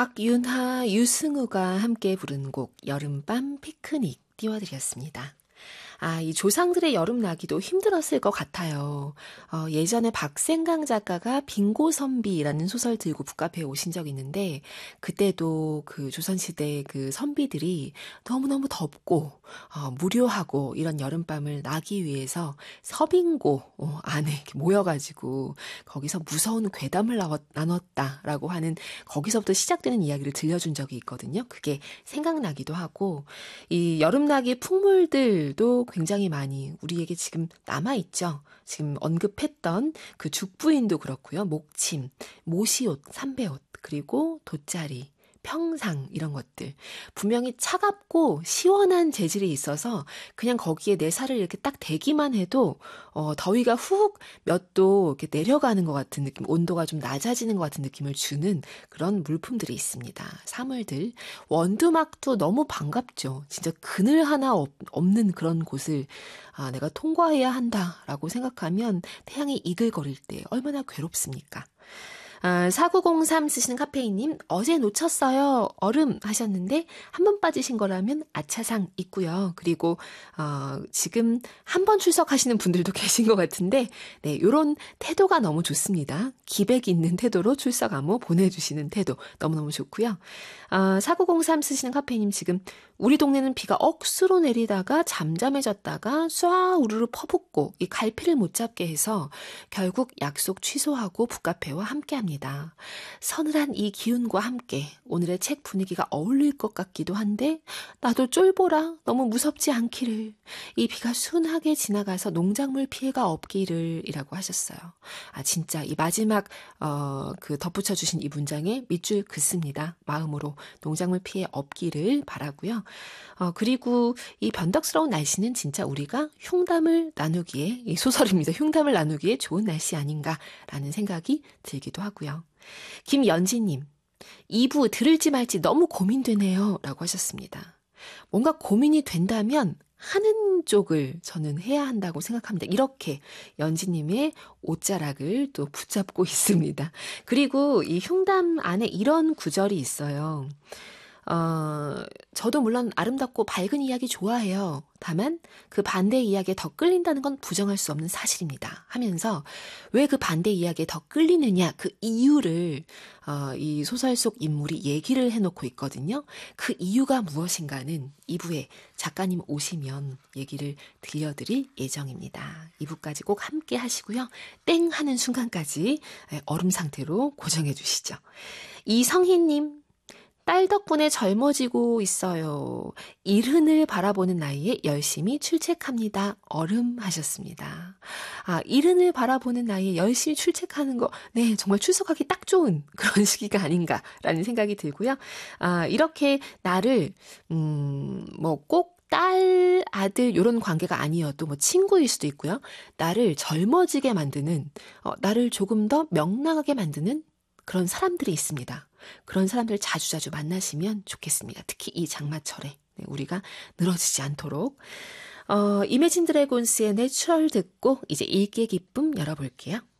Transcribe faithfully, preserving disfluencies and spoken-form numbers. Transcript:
박윤하, 유승우가 함께 부른 곡 여름밤 피크닉 띄워드렸습니다. 아, 이 조상들의 여름나기도 힘들었을 것 같아요. 어, 예전에 박생강 작가가 빙고선비라는 소설 들고 북카페에 오신 적이 있는데 그때도 그 조선시대 그 선비들이 너무너무 덥고 어, 무료하고 이런 여름밤을 나기 위해서 서빙고 어, 안에 이렇게 모여가지고 거기서 무서운 괴담을 나눴다라고 하는 거기서부터 시작되는 이야기를 들려준 적이 있거든요. 그게 생각나기도 하고 이 여름나기 풍물들도 굉장히 많이 우리에게 지금 남아있죠. 지금 언급했던 그 죽부인도 그렇고요. 목침, 모시옷, 삼배옷, 그리고 돗자리, 평상 이런 것들. 분명히 차갑고 시원한 재질이 있어서 그냥 거기에 내 살을 이렇게 딱 대기만 해도 어, 더위가 훅 몇 도 이렇게 내려가는 것 같은 느낌, 온도가 좀 낮아지는 것 같은 느낌을 주는 그런 물품들이 있습니다. 사물들. 원두막도 너무 반갑죠. 진짜 그늘 하나 없, 없는 그런 곳을 아, 내가 통과해야 한다라고 생각하면 태양이 이글거릴 때 얼마나 괴롭습니까? 아, 사구공삼 쓰시는 카페인님, 어제 놓쳤어요. 얼음 하셨는데 한 번 빠지신 거라면 아차상 있고요. 그리고 어, 지금 한 번 출석하시는 분들도 계신 것 같은데 네, 요런 태도가 너무 좋습니다. 기백 있는 태도로 출석 안무 보내주시는 태도 너무너무 좋고요. 아, 사구공삼 쓰시는 카페인님, 지금 우리 동네는 비가 억수로 내리다가 잠잠해졌다가 쏴 우르르 퍼붓고 이 갈피를 못 잡게 해서 결국 약속 취소하고 북카페와 함께합니다. 서늘한 이 기운과 함께 오늘의 책 분위기가 어울릴 것 같기도 한데 나도 쫄보라 너무 무섭지 않기를, 이 비가 순하게 지나가서 농작물 피해가 없기를 이라고 하셨어요. 아, 진짜 이 마지막 어, 그 덧붙여 주신 이 문장에 밑줄 긋습니다. 마음으로 농작물 피해 없기를 바라고요. 어, 그리고 이 변덕스러운 날씨는 진짜 우리가 흉담을 나누기에, 이 소설입니다. 흉담을 나누기에 좋은 날씨 아닌가라는 생각이 들기도 하고요. 김연지님, 이 부 들을지 말지 너무 고민되네요 라고 하셨습니다. 뭔가 고민이 된다면 하는 쪽을 저는 해야 한다고 생각합니다. 이렇게 연지님의 옷자락을 또 붙잡고 있습니다. 그리고 이 흉담 안에 이런 구절이 있어요. 어, 저도 물론 아름답고 밝은 이야기 좋아해요. 다만 그 반대 이야기에 더 끌린다는 건 부정할 수 없는 사실입니다. 하면서 왜 그 반대 이야기에 더 끌리느냐, 그 이유를 어, 이 소설 속 인물이 얘기를 해놓고 있거든요. 그 이유가 무엇인가는 이 부에 작가님 오시면 얘기를 들려드릴 예정입니다. 이 부까지 꼭 함께 하시고요. 땡 하는 순간까지 얼음 상태로 고정해 주시죠. 이성희님, 딸 덕분에 젊어지고 있어요. 일흔을 바라보는 나이에 열심히 출첵합니다. 얼음 하셨습니다. 아, 일흔을 바라보는 나이에 열심히 출첵하는 거, 네, 정말 출석하기 딱 좋은 그런 시기가 아닌가라는 생각이 들고요. 아, 이렇게 나를, 음, 뭐 꼭 딸, 아들 이런 관계가 아니어도 뭐 친구일 수도 있고요. 나를 젊어지게 만드는, 어, 나를 조금 더 명랑하게 만드는 그런 사람들이 있습니다. 그런 사람들을 자주자주 만나시면 좋겠습니다. 특히 이 장마철에 우리가 늘어지지 않도록. 어, 이매진 드래곤스의 내추럴 듣고 이제 읽기의 기쁨 열어볼게요.